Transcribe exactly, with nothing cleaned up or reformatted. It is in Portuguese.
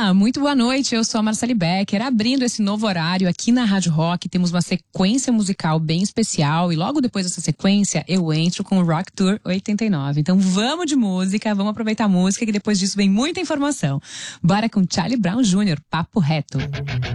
Olá, muito boa noite, eu sou a Marcele Becker, abrindo esse novo horário aqui na Rádio Rock, temos uma sequência musical bem especial e logo depois dessa sequência eu entro com o Rock Tour oitenta e nove, então vamos de música, vamos aproveitar a música que depois disso vem muita informação. Bora com Charlie Brown Júnior, Papo Reto.